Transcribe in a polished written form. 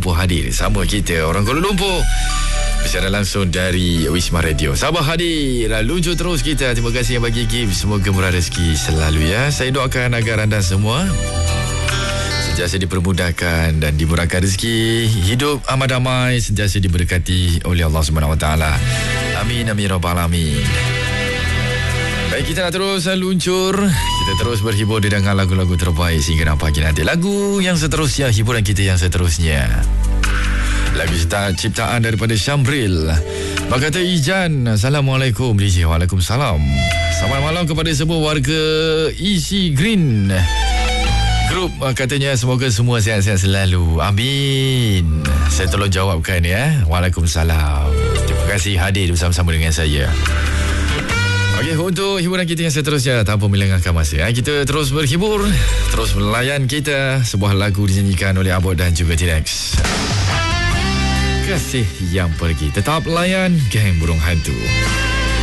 Lumpur hadir sama kita orang Kuala Lumpur secara langsung dari Wisma Radio. Sabah hadir, luncur terus kita. Terima kasih yang bagi gift. Semoga murah rezeki selalu ya. Saya doakan agar anda semua sentiasa dipermudahkan dan dimurahkan rezeki, hidup amat damai, sentiasa diberkati oleh Allah SWT. Amin amin rabbal alamin. Baik, kita nak terus luncur. Kita terus berhibur dengan lagu-lagu terbaik sehingga pagi nanti. Lagu yang seterusnya, hiburan kita yang seterusnya, lagu ciptaan daripada Syamril. Berkata Ijan, Assalamualaikum DJ. Waalaikumsalam. Selamat malam kepada semua warga Easy Green Group. Katanya semoga semua sihat-sihat selalu. Amin. Saya tolong jawabkan ya. Waalaikumsalam. Terima kasih hadir bersama-sama dengan saya. Okey, untuk hiburan kita yang seterusnya, tanpa melengahkan masa, kita terus berhibur, terus melayan kita. Sebuah lagu dinyanyikan oleh Abot dan juga T-Rex. Kasih yang pergi. Tetap layan Geng Burung Hantu.